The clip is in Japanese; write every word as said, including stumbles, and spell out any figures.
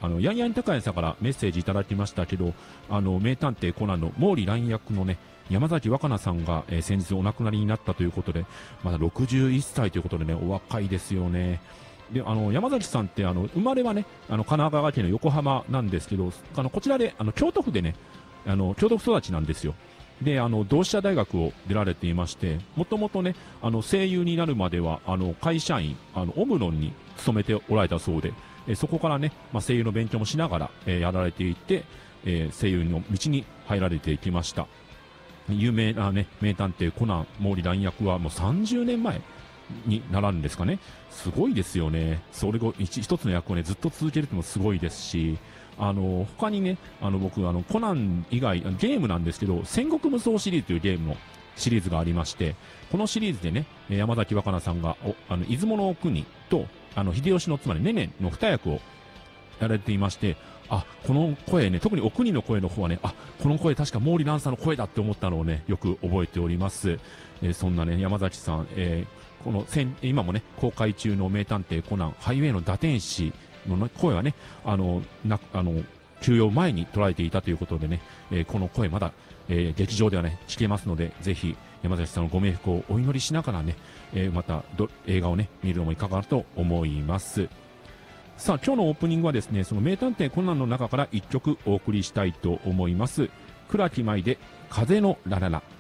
あの、ヤンヤン高谷さんからメッセージいただきましたけど、あの、名探偵コナンの毛利蘭役のね、山崎若菜さんが、えー、先日お亡くなりになったということで、まだろくじゅういっさいということでね、お若いですよね。で、あの、山崎さんって、あの、生まれはね、あの、神奈川県の横浜なんですけど、あの、こちらで、あの、京都府でね、あの、京都府育ちなんですよ。で、あの、同志社大学を出られていまして、もともとね、あの、声優になるまでは、あの、会社員、あの、オムロンに勤めておられたそうで、えそこからね、まあ、声優の勉強もしながら、えー、やられていて、えー、声優の道に入られていきました。有名なね、名探偵コナン毛利蘭役はもうさんじゅうねんまえにならんですかね。すごいですよね。それを一一つの役をね、ずっと続けるってもすごいですし、あの、他にね、あの、僕、あの、コナン以外、ゲームなんですけど、戦国無双シリーズというゲームのシリーズがありまして、このシリーズでね、山崎若菜さんが、おあの、出雲の国と、あの、秀吉の妻にねねの二役をやられていまして、あ、この声ね、特にお国の声の方はね、あ、この声確か毛利蘭さんの声だって思ったのをね、よく覚えております。えー、そんなね、山崎さん、えー、この、今もね、公開中の名探偵コナン、ハイウェイの打天使の、ね、声はね、あの、な、あの、休養前に捉えていたということでね、えー、この声まだ、えー、劇場ではね、聞けますので、ぜひ、山崎さんのご冥福をお祈りしながらね、えー、また映画をね、見るのもいかがと思います。さあ、今日のオープニングはですね、その名探偵コナンの中から一曲お送りしたいと思います。倉木舞で風のラララ。